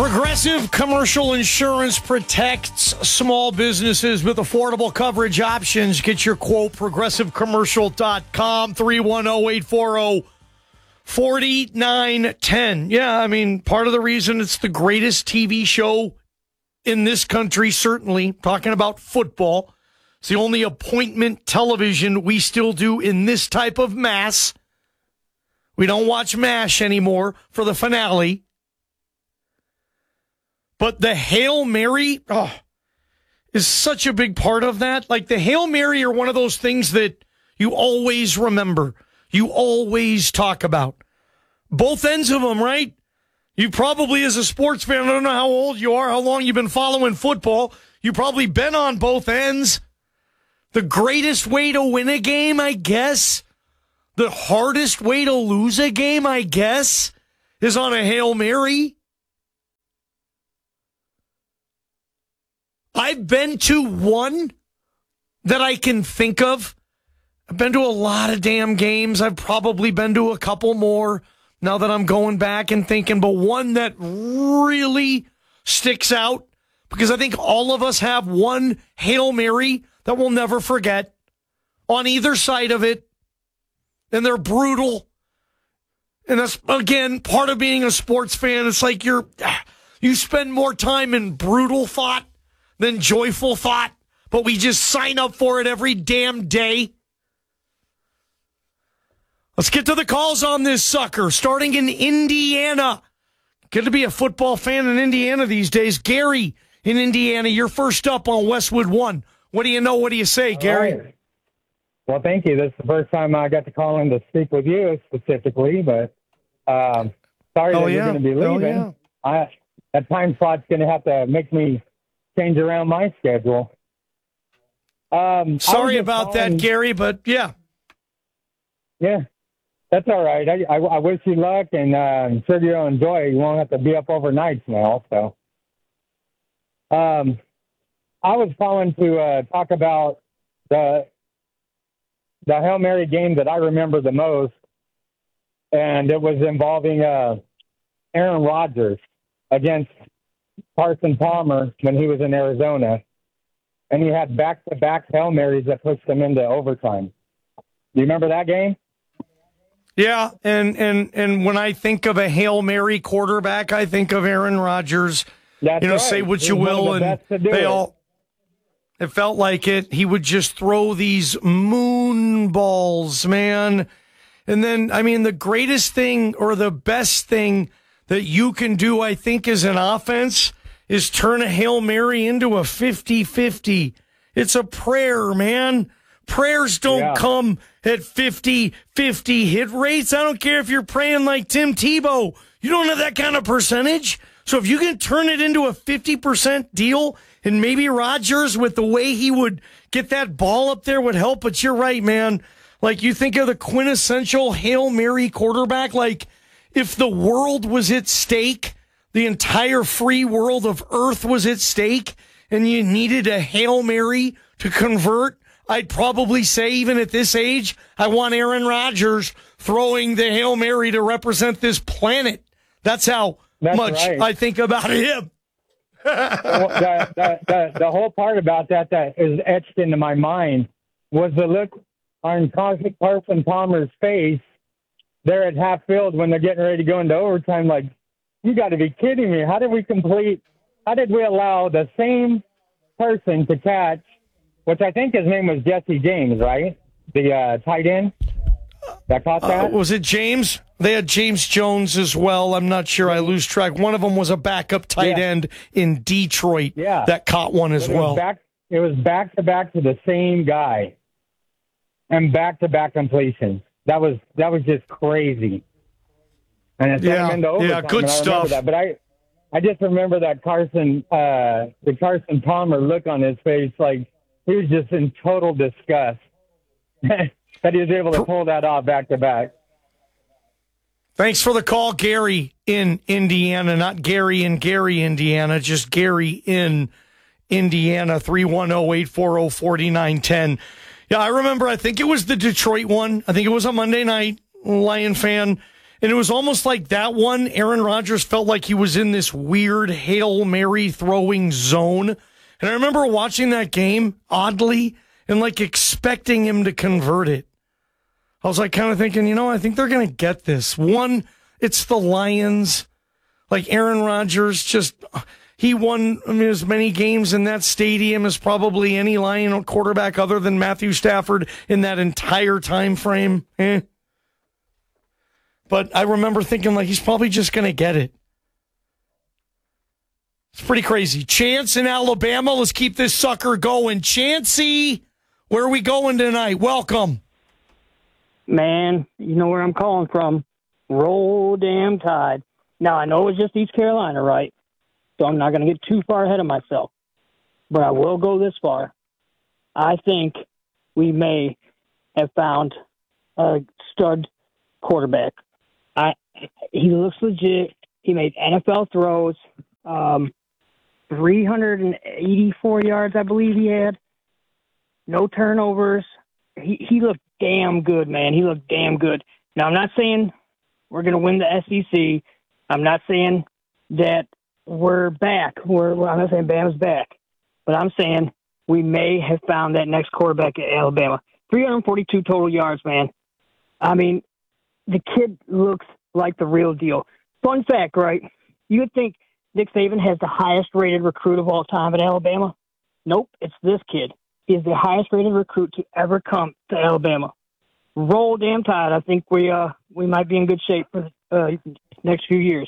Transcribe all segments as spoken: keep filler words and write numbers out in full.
Progressive Commercial Insurance protects small businesses with affordable coverage options. Get your quote, progressive commercial dot com, three one zero, eight four zero, four nine one zero. Yeah, I mean, part of the reason it's the greatest T V show in this country, certainly, talking about football. It's the only appointment television we still do in this type of mass. We don't watch MASH anymore for the finale. But the Hail Mary oh, is such a big part of that. Like the Hail Mary are one of those things that you always remember. You always talk about. Both ends of them, right? You probably, as a sports fan, I don't know how old you are, how long you've been following football. You've probably been on both ends. The greatest way to win a game, I guess. The hardest way to lose a game, I guess, is on a Hail Mary. I've been to one that I can think of. I've been to a lot of damn games. I've probably been to a couple more now that I'm going back and thinking. But one that really sticks out, because I think all of us have one Hail Mary that we'll never forget on either side of it. And they're brutal. And that's, again, part of being a sports fan. It's like you're you spend more time in brutal thought than joyful thought, but we just sign up for it every damn day. Let's get to the calls on this sucker, starting in Indiana. Good to be a football fan in Indiana these days. Gary in Indiana, you're first up on Westwood One. What do you know? What do you say, Gary? Right. Well, thank you. This is the first time I got to call in to speak with you specifically, but um, sorry oh, that yeah. you're going to be leaving. Oh, yeah. I, that time slot's going to have to make me change around my schedule. Um, Sorry about calling, that, Gary, but yeah. Yeah, that's all right. I, I, I wish you luck, and uh, I'm sure you'll enjoy it. You won't have to be up overnight now. So, um, I was calling to uh, talk about the the Hail Mary game that I remember the most, and it was involving uh, Aaron Rodgers against Carson Palmer when he was in Arizona, and he had back-to-back Hail Marys that pushed him into overtime. Do you remember that game? Yeah, and and and when I think of a Hail Mary quarterback, I think of Aaron Rodgers. That's you know, right. say what He's you one of will, the and best to do they it. all. It felt like it. He would just throw these moon balls, man. And then, I mean, the greatest thing or the best thing that you can do, I think, as an offense is turn a Hail Mary into a fifty-fifty. It's a prayer, man. Prayers don't Yeah. come at fifty-fifty hit rates. I don't care if you're praying like Tim Tebow. You don't have that kind of percentage. So if you can turn it into a fifty percent deal, and maybe Rodgers, with the way he would get that ball up there, would help. But you're right, man. Like, you think of the quintessential Hail Mary quarterback, like if the world was at stake, the entire free world of Earth was at stake, and you needed a Hail Mary to convert, I'd probably say, even at this age, I want Aaron Rodgers throwing the Hail Mary to represent this planet. That's how That's much right. I think about him. Well, the, the, the, the whole part about that that is etched into my mind was the look on Carson Palmer's face there at half field when they're getting ready to go into overtime. Like, you got to be kidding me. How did we complete, how did we allow the same person to catch, which I think his name was Jesse James, right? The uh, tight end that caught that? Uh, was it James? They had James Jones as well. I'm not sure. I lose track. One of them was a backup tight Yeah. end in Detroit Yeah. that caught one as But it was well. Back, it was back to back to the same guy, and back to back completions. That was that was just crazy. And it sent Yeah, him into overtime, yeah, good and I remember stuff. That. But I, I just remember that Carson, uh, the Carson Palmer look on his face, like he was just in total disgust that he was able to pull that off back to back. Thanks for the call, Gary in Indiana, not Gary in Gary, Indiana, just Gary in Indiana, three one zero, eight four zero, four nine one zero. Yeah, I remember, I think it was the Detroit one. I think it was a Monday night, Lion fan. And it was almost like that one, Aaron Rodgers felt like he was in this weird Hail Mary throwing zone. And I remember watching that game, oddly, and like expecting him to convert it. I was like kind of thinking, you know, I think they're going to get this. One, it's the Lions. Like Aaron Rodgers, just he won I mean, as many games in that stadium as probably any Lion quarterback other than Matthew Stafford in that entire time frame. Eh. But I remember thinking, like, he's probably just going to get it. It's pretty crazy. Chance in Alabama. Let's keep this sucker going. Chancey, where are we going tonight? Welcome. Man, you know where I'm calling from. Roll damn Tide. Now, I know it's just East Carolina, right? So I'm not going to get too far ahead of myself. But I will go this far. I think we may have found a stud quarterback. I He looks legit. He made N F L throws. Um, three hundred eighty-four yards, I believe he had. No turnovers. He he looked damn good, man. He looked damn good. Now, I'm not saying we're going to win the S E C. I'm not saying that we're back. We're, I'm not saying Bama's back. But I'm saying we may have found that next quarterback at Alabama. three hundred forty-two total yards, man. I mean, the kid looks like the real deal. Fun fact, right? You would think Nick Saban has the highest-rated recruit of all time at Alabama. Nope, it's this kid. He is the highest-rated recruit to ever come to Alabama. Roll damn Tide. I think we uh we might be in good shape for the uh, next few years.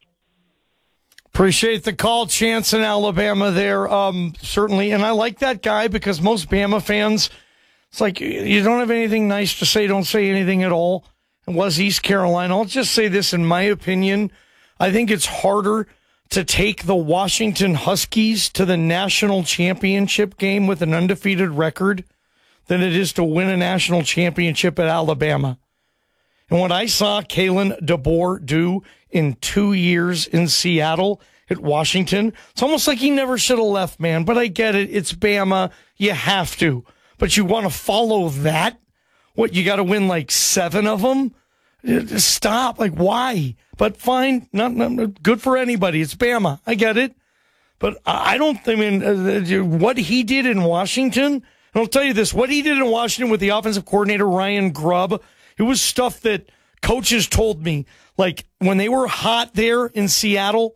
Appreciate the call, Chance in Alabama there, um, certainly. And I like that guy because most Bama fans, it's like you don't have anything nice to say, don't say anything at all. It was East Carolina. I'll just say this, in my opinion, I think it's harder to take the Washington Huskies to the national championship game with an undefeated record than it is to win a national championship at Alabama. And what I saw Kalen DeBoer do in two years in Seattle at Washington, it's almost like he never should have left, man. But I get it. It's Bama. You have to. But you want to follow that? What, you got to win like seven of them? Stop. Like, why? But fine. Not, not good for anybody. It's Bama. I get it. But I don't, I mean, uh, what he did in Washington, and I'll tell you this, what he did in Washington with the offensive coordinator, Ryan Grubb, it was stuff that coaches told me. Like, when they were hot there in Seattle,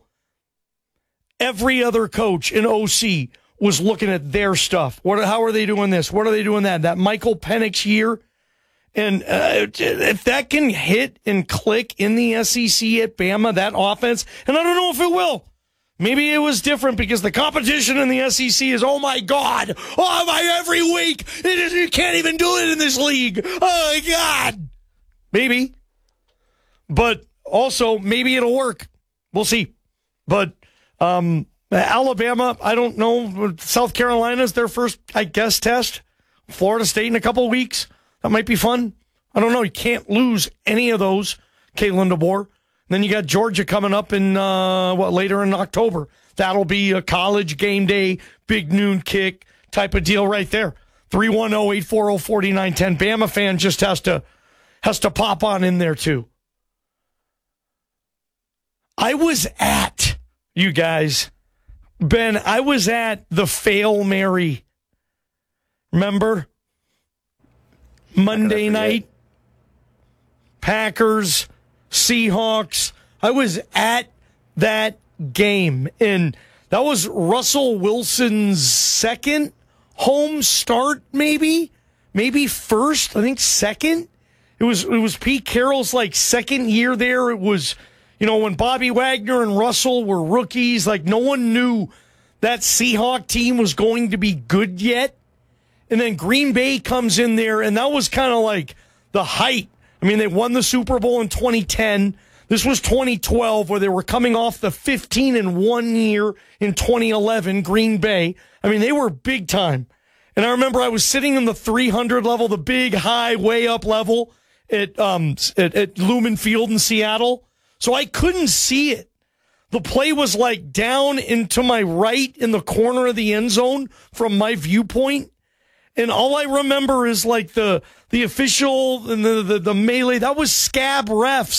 every other coach in O C was looking at their stuff. What? How are they doing this? What are they doing that? That Michael Penix year. And uh, if that can hit and click in the S E C at Bama, that offense, and I don't know if it will. Maybe it was different because the competition in the S E C is, oh, my God. Oh, my, every week. It is, you can't even do it in this league. Oh, my God. Maybe. But also, maybe it'll work. We'll see. But um, Alabama, I don't know. South Carolina's their first, I guess, test. Florida State in a couple of weeks. That might be fun. I don't know. You can't lose any of those, Kalen DeBoer. Then you got Georgia coming up in, uh, what, later in October. That'll be a college game day, big noon kick type of deal right there. three one zero, eight four zero, four nine one zero. Bama fan just has to has to pop on in there too. I was at, you guys, Ben, I was at the Fail Mary. Remember? Monday night, Packers, Seahawks. I was at that game, and that was Russell Wilson's second home start, maybe, maybe first. I think second. It was it was Pete Carroll's like second year there. It was, you know, when Bobby Wagner and Russell were rookies. Like no one knew that Seahawk team was going to be good yet. And then Green Bay comes in there, and that was kind of like the height. I mean, they won the Super Bowl in twenty ten. This was twenty twelve, where they were coming off the fifteen and one year in twenty eleven, Green Bay. I mean, they were big time. And I remember I was sitting in the three hundred level, the big, high, way up level at, um, at, at Lumen Field in Seattle. So I couldn't see it. The play was like down into my right in the corner of the end zone from my viewpoint. And all I remember is like the the official and the, the, the melee. That was scab refs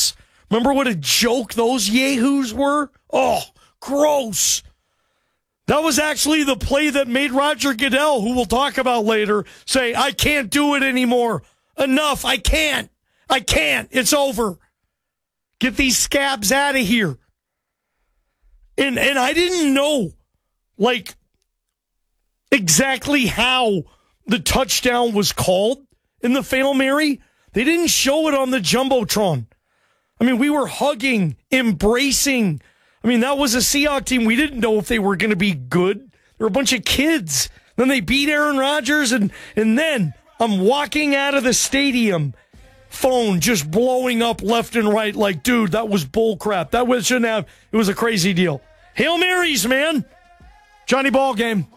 Remember what a joke those yahoos were? Oh, gross. That was actually the play that made Roger Goodell, who we'll talk about later, say, I can't do it anymore. Enough. I can't. I can't. It's over. Get these scabs out of here. And and I didn't know, like, exactly how the touchdown was called in the Fail Mary. They didn't show it on the Jumbotron. I mean, we were hugging, embracing. I mean, that was a Seahawks team. We didn't know if they were going to be good. They were a bunch of kids. Then they beat Aaron Rodgers, and, and then I'm walking out of the stadium, phone just blowing up left and right like, dude, that was bull crap. That was, shouldn't have. It was a crazy deal. Hail Marys, man. Johnny Ball game.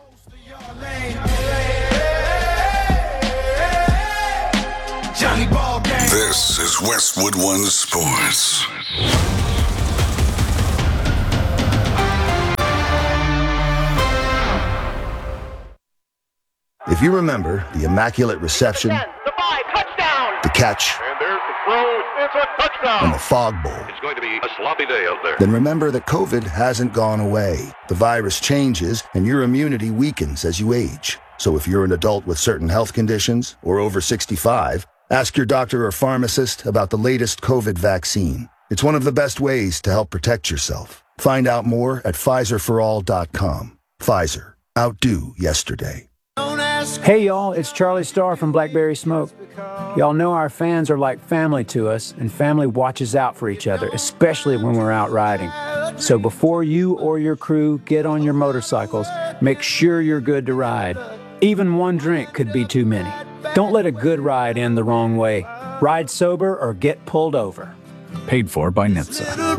Johnny Ball game. This is Westwood One Sports. If you remember the Immaculate Reception, the five, touchdown, the catch, and there's the throw, it's a touchdown, and the Fog Bowl, it's going to be a sloppy day out there. then remember that COVID hasn't gone away. The virus changes, and your immunity weakens as you age. So if you're an adult with certain health conditions or over sixty-five, ask your doctor or pharmacist about the latest COVID vaccine. It's one of the best ways to help protect yourself. Find out more at Pfizer for all dot com. Pfizer. Outdo yesterday. Hey y'all, it's Charlie Starr from Blackberry Smoke. Y'all know our fans are like family to us, and family watches out for each other, especially when we're out riding. So before you or your crew get on your motorcycles, make sure you're good to ride. Even one drink could be too many. Don't let a good ride end the wrong way. Ride sober or get pulled over. Paid for by N H T S A.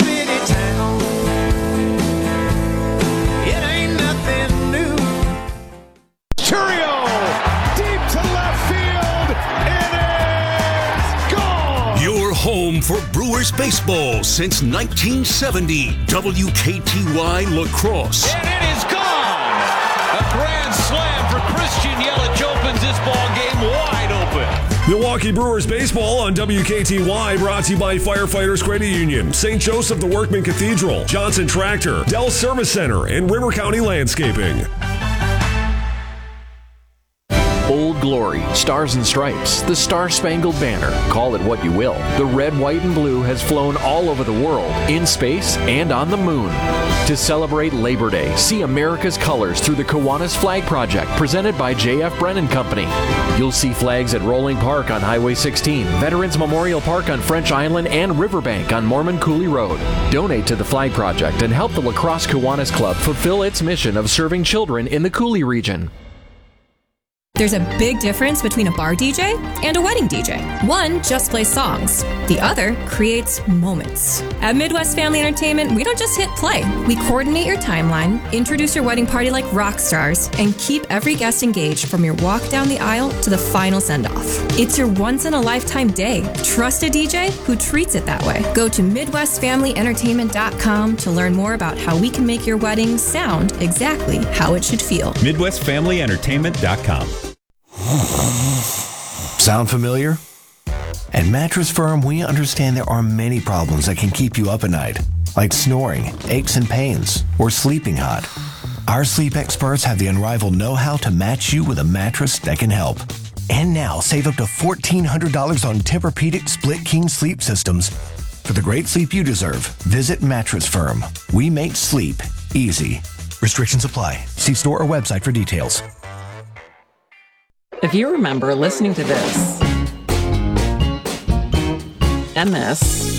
Home for Brewers baseball since nineteen seventy. W K T Y Lacrosse. And it is gone! A grand slam for Christian Yelich opens this ball game wide open. Milwaukee Brewers baseball on W K T Y, brought to you by Firefighters Credit Union, Saint Joseph the Workman Cathedral, Johnson Tractor, Dell Service Center, and River County Landscaping. Old Glory, Stars and Stripes, the Star-Spangled Banner. Call it what you will. The red, white, and blue has flown all over the world, in space, and on the moon. To celebrate Labor Day, see America's colors through the Kiwanis Flag Project, presented by J F Brennan Company. You'll see flags at Rolling Park on Highway sixteen, Veterans Memorial Park on French Island, and Riverbank on Mormon Coulee Road. Donate to the Flag Project and help the Lacrosse Kiwanis Club fulfill its mission of serving children in the Coulee region. There's a big difference between a bar D J and a wedding D J. One just plays songs. The other creates moments. At Midwest Family Entertainment, we don't just hit play. We coordinate your timeline, introduce your wedding party like rock stars, and keep every guest engaged from your walk down the aisle to the final send-off. It's your once-in-a-lifetime day. Trust a D J who treats it that way. Go to Midwest Family Entertainment dot com to learn more about how we can make your wedding sound exactly how it should feel. Midwest Family Entertainment dot com. Sound familiar? At Mattress Firm, we understand there are many problems that can keep you up at night, like snoring, aches and pains, or sleeping hot. Our sleep experts have the unrivaled know-how to match you with a mattress that can help. And now, save up to fourteen hundred dollars on Tempur-Pedic Split King sleep systems. For the great sleep you deserve, visit Mattress Firm. We make sleep easy. Restrictions apply. See store or website for details. If you remember listening to this, and this,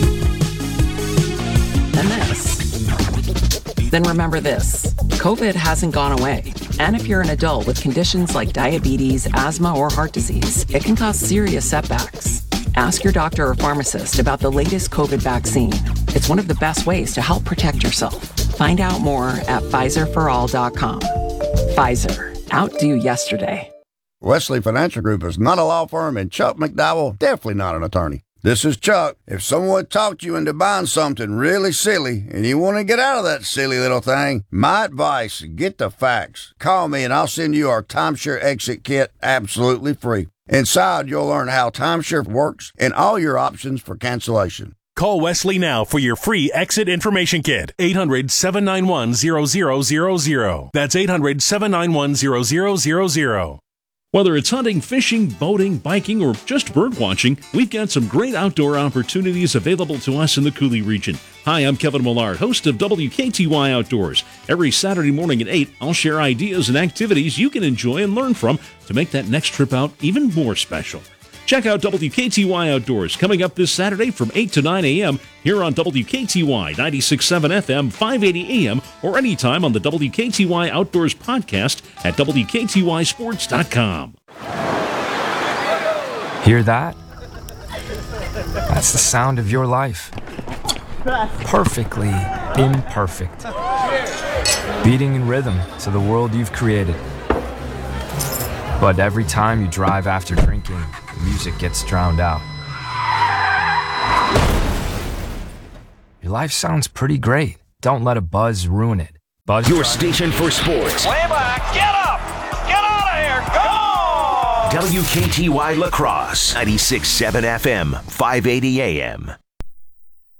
and this, then remember this. COVID hasn't gone away. And if you're an adult with conditions like diabetes, asthma, or heart disease, it can cause serious setbacks. Ask your doctor or pharmacist about the latest COVID vaccine. It's one of the best ways to help protect yourself. Find out more at Pfizer for all dot com. Pfizer. Outdo yesterday. Wesley Financial Group is not a law firm, and Chuck McDowell definitely not an attorney. This is Chuck. If someone talked you into buying something really silly and you want to get out of that silly little thing, my advice, get the facts. Call me and I'll send you our timeshare exit kit absolutely free. Inside, you'll learn how timeshare works and all your options for cancellation. Call Wesley now for your free exit information kit. eight hundred, seven nine one, zero zero zero zero. That's eight hundred, seven nine one, zero zero zero zero. Whether it's hunting, fishing, boating, biking, or just bird watching, we've got some great outdoor opportunities available to us in the Coulee region. Hi, I'm Kevin Millard, host of W K T Y Outdoors. Every Saturday morning at eight, I'll share ideas and activities you can enjoy and learn from to make that next trip out even more special. Check out W K T Y Outdoors coming up this Saturday from eight to nine a.m. here on W K T Y ninety-six point seven F M, five eighty A M, or anytime on the W K T Y Outdoors podcast at W K T Y sports dot com. Hear that? That's the sound of your life. Perfectly imperfect. Beating in rhythm to the world you've created. But every time you drive after drinking, the music gets drowned out. Your life sounds pretty great. Don't let a buzz ruin it. Buzz Your station for sports. Way back, get up! Get out of here, go! W K T Y La Crosse, ninety-six point seven F M, five eighty A M.